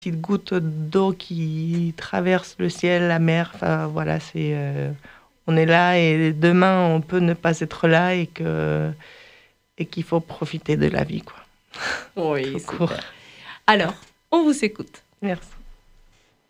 Petite goutte d'eau qui traverse le ciel, la mer. Enfin, voilà, on est là et demain, on peut ne pas être là et qu'il faut profiter de la vie, quoi. Oui, Tout court. super. Alors, on vous écoute. Merci.